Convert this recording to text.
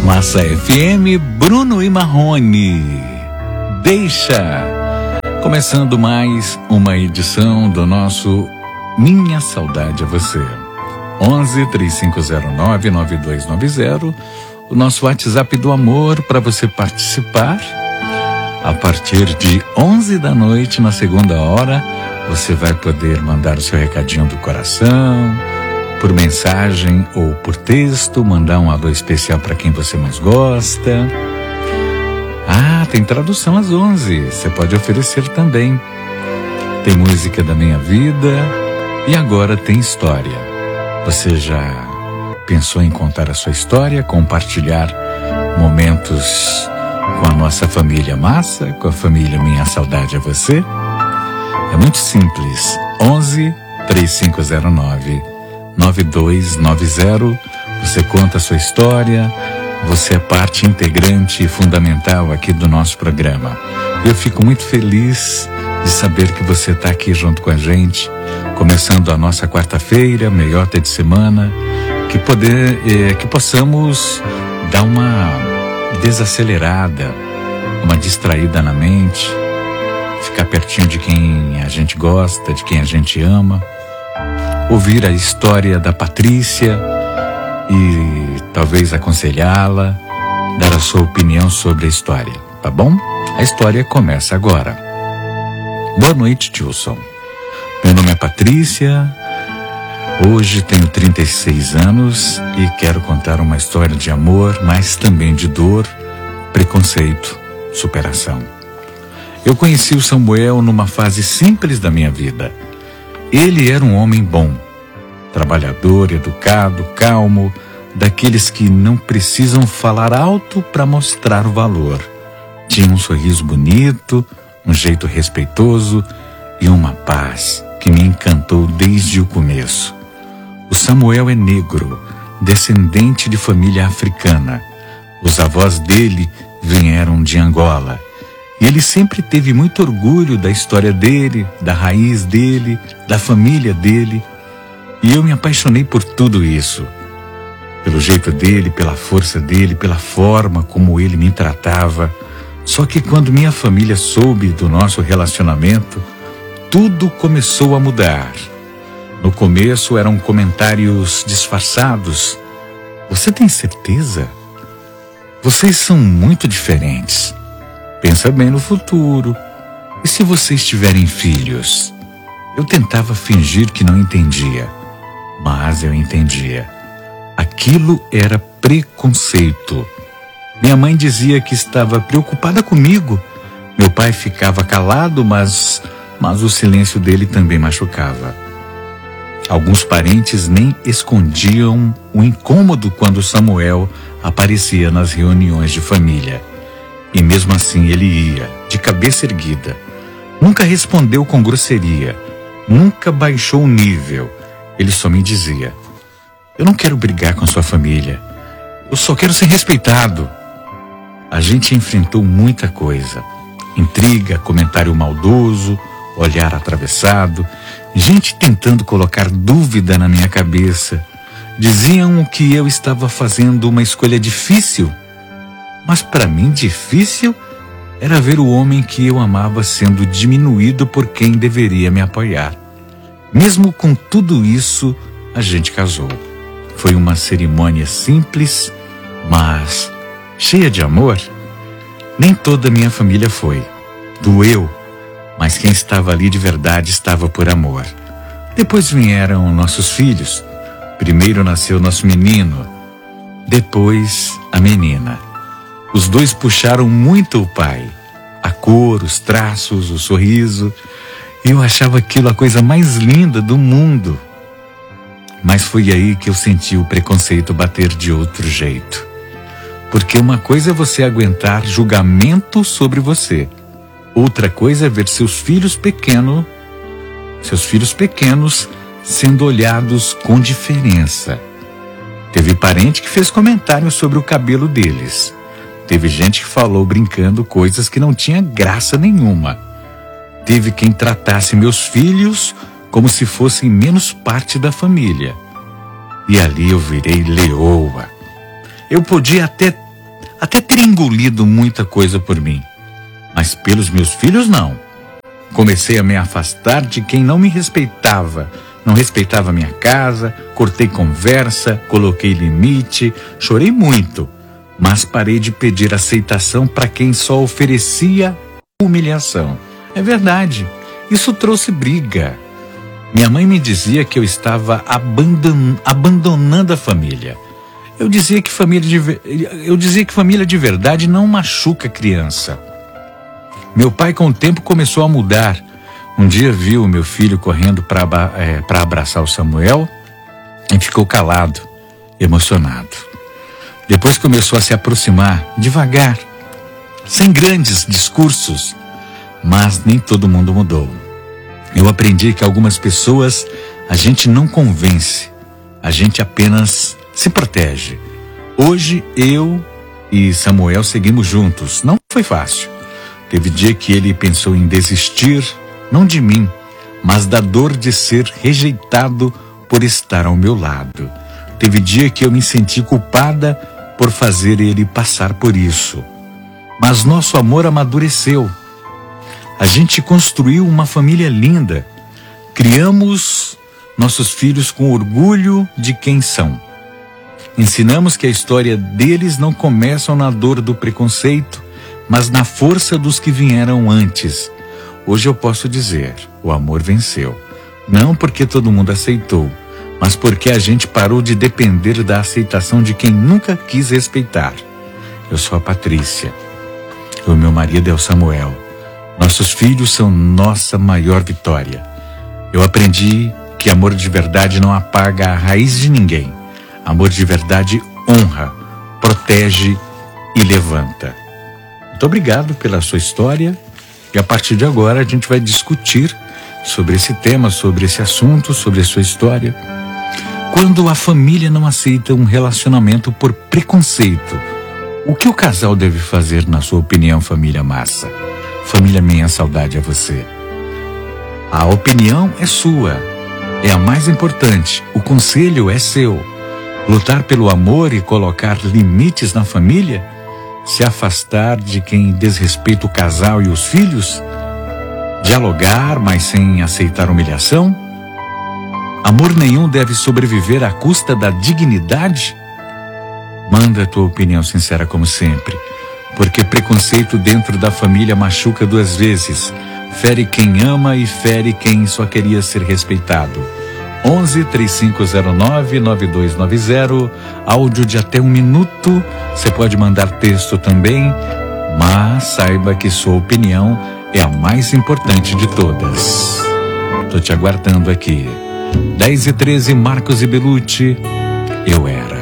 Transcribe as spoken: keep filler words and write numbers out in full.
Massa F M, Bruno e Marrone. Deixa. Começando mais uma edição do nosso Minha Saudade a Você. onze, três cinco zero nove, nove dois nove zero. O nosso WhatsApp do amor para você participar. A partir de onze da noite, na segunda hora, você vai poder mandar o seu recadinho do coração, por mensagem ou por texto, mandar um alô especial para quem você mais gosta. Ah, tem tradução às onze, você pode oferecer também. Tem música da minha vida e agora tem história. Você já pensou em contar a sua história, compartilhar momentos com a nossa família Massa, com a família Minha Saudade a Você? É muito simples. onze, três cinco zero nove, nove dois nove zero. Você conta a sua história. Você é parte integrante e fundamental aqui do nosso programa. Eu fico muito feliz de saber que você está aqui junto com a gente, começando a nossa quarta-feira, meiota de semana, que, poder, eh, que possamos dar uma desacelerada, uma distraída na mente, ficar pertinho de quem a gente gosta, de quem a gente ama, ouvir a história da Patrícia e talvez aconselhá-la, dar a sua opinião sobre a história, tá bom? A história começa agora. Boa noite, Tilson. Meu nome é Patrícia, hoje tenho trinta e seis anos e quero contar uma história de amor, mas também de dor, preconceito, superação. Eu conheci o Samuel numa fase simples da minha vida. Ele era um homem bom, trabalhador, educado, calmo, daqueles que não precisam falar alto para mostrar o valor. Tinha um sorriso bonito, um jeito respeitoso e uma paz que me encantou desde o começo. O Samuel é negro, descendente de família africana. Os avós dele vieram de Angola. E ele sempre teve muito orgulho da história dele, da raiz dele, da família dele. E eu me apaixonei por tudo isso. Pelo jeito dele, pela força dele, pela forma como ele me tratava. Só que quando minha família soube do nosso relacionamento, tudo começou a mudar. No começo eram comentários disfarçados. Você tem certeza? Vocês são muito diferentes. Pensa bem no futuro. E se vocês tiverem filhos? Eu tentava fingir que não entendia, mas eu entendia. Aquilo era preconceito. Minha mãe dizia que estava preocupada comigo. Meu pai ficava calado, mas, mas o silêncio dele também machucava. Alguns parentes nem escondiam o incômodo quando Samuel aparecia nas reuniões de família. E mesmo assim ele ia, de cabeça erguida. Nunca respondeu com grosseria. Nunca baixou o nível. Ele só me dizia: eu não quero brigar com sua família. Eu só quero ser respeitado. A gente enfrentou muita coisa. Intriga, comentário maldoso, olhar atravessado, gente tentando colocar dúvida na minha cabeça. Diziam que eu estava fazendo uma escolha difícil. Mas para mim difícil era ver o homem que eu amava sendo diminuído por quem deveria me apoiar. Mesmo com tudo isso, a gente casou. Foi uma cerimônia simples, mas cheia de amor. Nem toda a minha família foi. Doeu, mas quem estava ali de verdade estava por amor. Depois vieram nossos filhos. Primeiro nasceu nosso menino, depois a menina. Os dois puxaram muito o pai. A cor, os traços, o sorriso. Eu achava aquilo a coisa mais linda do mundo. Mas foi aí que eu senti o preconceito bater de outro jeito. Porque uma coisa é você aguentar julgamento sobre você. Outra coisa é ver seus filhos pequenos, seus filhos pequenos sendo olhados com diferença. Teve parente que fez comentários sobre o cabelo deles. Teve gente que falou brincando coisas que não tinha graça nenhuma. Teve quem tratasse meus filhos como se fossem menos parte da família. E ali eu virei leoa. Eu podia até até ter engolido muita coisa por mim. Mas pelos meus filhos, não. Comecei a me afastar de quem não me respeitava, não respeitava minha casa, cortei conversa, coloquei limite, chorei muito, mas parei de pedir aceitação para quem só oferecia humilhação. É verdade, isso trouxe briga. Minha mãe me dizia que eu estava abandon, abandonando a família. Eu dizia que família de, eu dizia que família de verdade não machuca criança. Meu pai, com o tempo, começou a mudar. Um dia viu o meu filho correndo para é, para abraçar o Samuel e ficou calado, emocionado. Depois começou a se aproximar, devagar, sem grandes discursos, mas nem todo mundo mudou. Eu aprendi que algumas pessoas a gente não convence, a gente apenas se protege. Hoje eu e Samuel seguimos juntos. Não foi fácil. Teve dia que ele pensou em desistir, não de mim, mas da dor de ser rejeitado por estar ao meu lado. Teve dia que eu me senti culpada por fazer ele passar por isso. Mas nosso amor amadureceu. A gente construiu uma família linda. Criamos nossos filhos com orgulho de quem são. Ensinamos que a história deles não começa na dor do preconceito, mas na força dos que vieram antes. Hoje eu posso dizer, o amor venceu. Não porque todo mundo aceitou, mas porque a gente parou de depender da aceitação de quem nunca quis respeitar. Eu sou a Patrícia. O meu marido é o Samuel. Nossos filhos são nossa maior vitória. Eu aprendi que amor de verdade não apaga a raiz de ninguém. Amor de verdade honra, protege e levanta. Muito obrigado pela sua história. E a partir de agora a gente vai discutir sobre esse tema, sobre esse assunto, sobre a sua história. Quando a família não aceita um relacionamento por preconceito, o que o casal deve fazer, na sua opinião, família massa? Família minha, saudade a você. A opinião é sua, é a mais importante. O conselho é seu. Lutar pelo amor e colocar limites na família? Se afastar de quem desrespeita o casal e os filhos? Dialogar, mas sem aceitar humilhação? Amor nenhum deve sobreviver à custa da dignidade? Manda a tua opinião sincera como sempre, porque preconceito dentro da família machuca duas vezes. Fere quem ama e fere quem só queria ser respeitado. onze, três cinco zero nove, nove dois nove zero, áudio de até um minuto. Você pode mandar texto também, mas saiba que sua opinião é a mais importante de todas. Tô te aguardando aqui. dez e treze, Marcos e Belucci, Eu Era.